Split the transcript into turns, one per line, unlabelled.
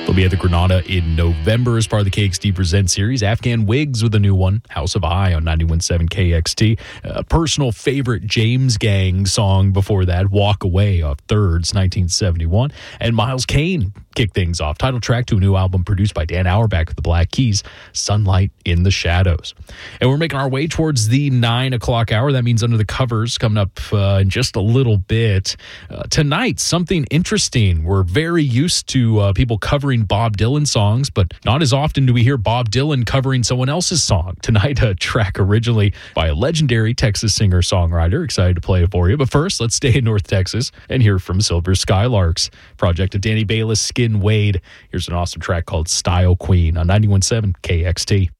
They'll be at the Granada in November as part of the KXT Present series. Afghan Wigs with a new one, House of I on 91.7 KXT. A personal favorite James Gang song before that, Walk Away off Thirds, 1971. And Miles Kane kicked things off. Title track to a new album produced by Dan Auerbach with the Black Keys, Sunlight in the Shadows. And we're making our way towards the 9 o'clock hour. That means Under the Covers coming up in just a little bit. Tonight, something interesting. We're very used to people covering Bob Dylan songs, but not as often do we hear Bob Dylan covering someone else's song. Tonight, a track originally by a legendary Texas singer-songwriter. Excited to play it for you. But first, let's stay in North Texas and hear from Silver Skylarks, project of Danny Bayless, Skin Wade. Here's an awesome track called Style Queen on 91.7 KXT.